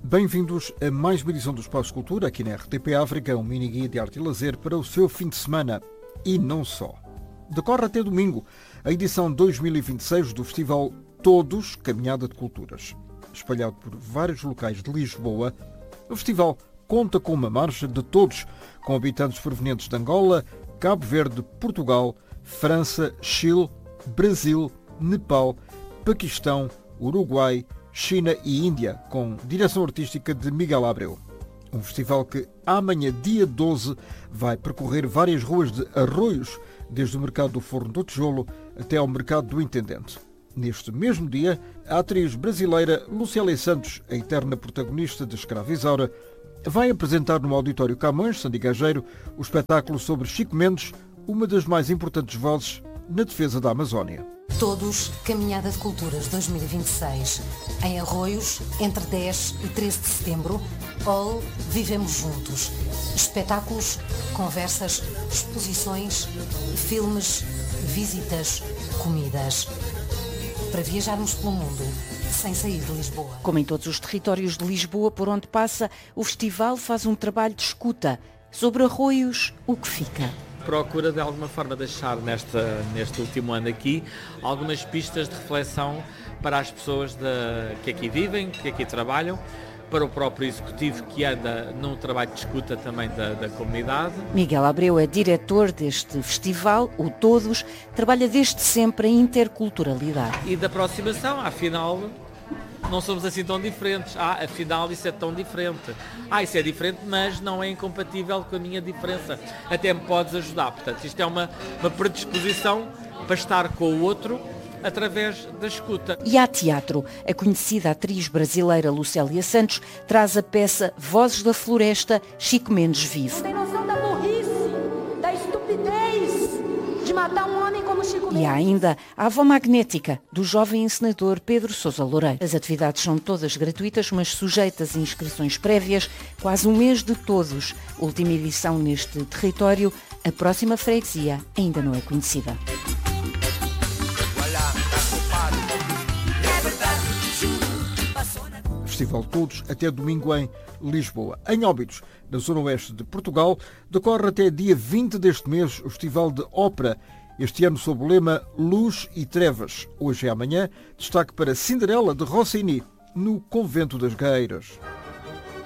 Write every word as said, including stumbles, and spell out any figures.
Bem-vindos a mais uma edição do Espaço Cultura, aqui na R T P África, um mini-guia de arte e lazer para o seu fim de semana. E não só. Decorre até domingo a edição dois mil e vinte e seis do Festival Todos Caminhada de Culturas. Espalhado por vários locais de Lisboa, o festival conta com uma marcha de todos, com habitantes provenientes de Angola, Cabo Verde, Portugal, França, Chile, Brasil, Nepal, Paquistão, Uruguai, China e Índia, com direção artística de Miguel Abreu. Um festival que amanhã, dia doze, vai percorrer várias ruas de Arroios, desde o mercado do Forno do Tijolo até ao mercado do Intendente. Neste mesmo dia, a atriz brasileira Lucélia Santos, a eterna protagonista de Escrava Isaura, vai apresentar no Auditório Camões, Sandigageiro, o espetáculo sobre Chico Mendes, uma das mais importantes vozes na defesa da Amazónia. Todos Caminhada de Culturas dois mil e vinte e seis, em Arroios, entre dez e treze de setembro, All Vivemos Juntos. Espetáculos, conversas, exposições, filmes, visitas, comidas. Para viajarmos pelo mundo, sem sair de Lisboa. Como em todos os territórios de Lisboa por onde passa, o festival faz um trabalho de escuta. Sobre Arroios, o que fica? Procura de alguma forma deixar nesta, neste último ano aqui algumas pistas de reflexão para as pessoas de, que aqui vivem, que aqui trabalham, para o próprio executivo que anda num trabalho de escuta também da, da comunidade. Miguel Abreu é diretor deste festival, o Todos, trabalha desde sempre a interculturalidade. E da aproximação, afinal, não somos assim tão diferentes. Ah, afinal isso é tão diferente. Ah, isso é diferente, mas não é incompatível com a minha diferença. Até me podes ajudar. Portanto, isto é uma, uma predisposição para estar com o outro através da escuta. E há teatro. A conhecida atriz brasileira Lucélia Santos traz a peça Vozes da Floresta, Chico Mendes vive. Não tem noção da burrice, da estupidez de matar um homem como Chico Mendes. E há ainda a avó magnética do jovem encenador Pedro Sousa Loureiro. As atividades são todas gratuitas, mas sujeitas a inscrições prévias, quase um mês de todos. Última edição neste território, a próxima freguesia ainda não é conhecida. Festival Todos até domingo em Lisboa. Em Óbidos, na zona oeste de Portugal, decorre até dia vinte deste mês o Festival de Ópera, este ano sob o lema Luz e Trevas. Hoje e amanhã, destaque para Cinderela de Rossini, no Convento das Gaeiras.